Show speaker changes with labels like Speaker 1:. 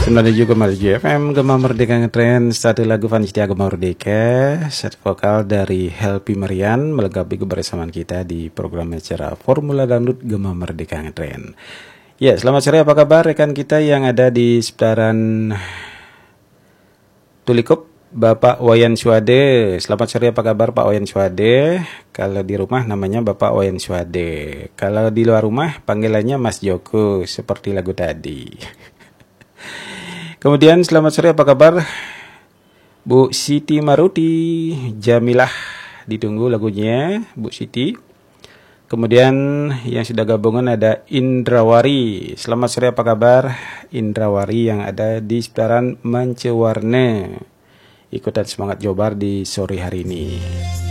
Speaker 1: 97,7 FM Gema Merdeka Ngetren. Satu lagu Vanishtia Gema Merdeka, set vokal dari Helpy Marian melengkapi kebersamaan kita di program acara Formula Dangdut Gema Merdeka Ngetren. Ya, selamat sore, apa kabar rekan kita yang ada di seputaran Tulikup, Bapak Wayan Suade. Selamat sore, apa kabar Pak Wayan Suade? Kalau di rumah namanya Bapak Wayan Suade. Kalau di luar rumah panggilannya Mas Joko, seperti lagu tadi. Kemudian selamat sore, apa kabar Bu Siti Maruti Jamilah, ditunggu lagunya Bu Siti. Kemudian yang sudah gabungan ada Indrawari. Selamat sore, apa kabar Indrawari yang ada di seputaran Mancewarne. Ikutan semangat Jobar di sore hari ini.